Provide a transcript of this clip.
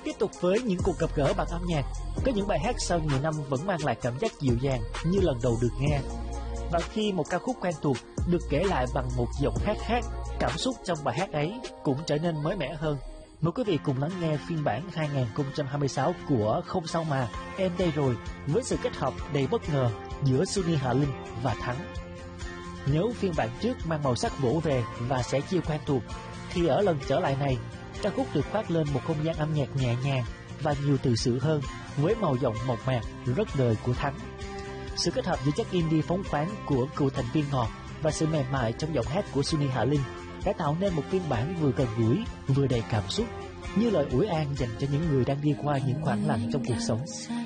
Tiếp tục với những cuộc gặp gỡ bằng âm nhạc, có những bài hát sau nhiều năm vẫn mang lại cảm giác dịu dàng như lần đầu được nghe. Và khi một ca khúc quen thuộc được kể lại bằng một giọng hát khác, cảm xúc trong bài hát ấy cũng trở nên mới mẻ hơn. Mời quý vị cùng lắng nghe phiên bản 2026 của Không Sao Mà, Em Đây Rồi, với sự kết hợp đầy bất ngờ giữa Sunny Hạ Linh và Thắng. Nếu phiên bản trước mang màu sắc vỗ về và sẻ chia quen thuộc, thì ở lần trở lại này, ca khúc được khoác lên một không gian âm nhạc nhẹ nhàng và nhiều từ sự hơn, với màu giọng mộc mạc rất đời của Thắng. Sự kết hợp giữa chất indie phóng khoáng của cựu thành viên Ngọt và sự mềm mại trong giọng hát của Sunny Hạ Linh đã tạo nên một phiên bản vừa gần gũi vừa đầy cảm xúc, như lời ủi an dành cho những người đang đi qua những khoảng lặng trong cuộc sống.